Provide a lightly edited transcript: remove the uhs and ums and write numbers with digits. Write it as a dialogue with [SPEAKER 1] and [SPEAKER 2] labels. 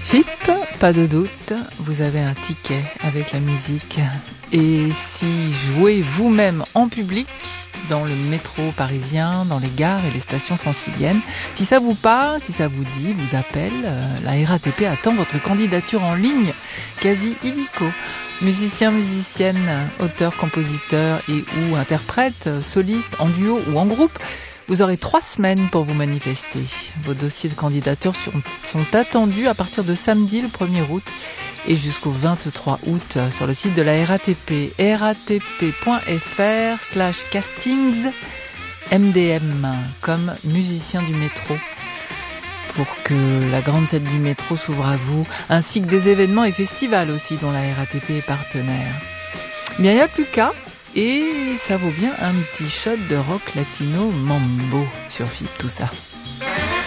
[SPEAKER 1] FIP, pas de doute, vous avez un ticket avec la musique. Et si jouez vous-même en public, dans le métro parisien, dans les gares et les stations franciliennes, si ça vous parle, si ça vous dit, vous appelle, la RATP attend votre candidature en ligne, quasi illico. Musiciens, musiciennes, auteurs, compositeurs et ou interprètes, solistes, en duo ou en groupe, vous aurez 3 semaines pour vous manifester. Vos dossiers de candidature sont attendus à partir de samedi le 1er août et jusqu'au 23 août sur le site de la RATP, ratp.fr/castings MDM, comme musicien du métro, pour que la grande scène du métro s'ouvre à vous, ainsi que des événements et festivals aussi dont la RATP est partenaire. Bien, il n'y a plus qu'à. Et ça vaut bien un petit shot de rock latino mambo sur FIP, tout ça.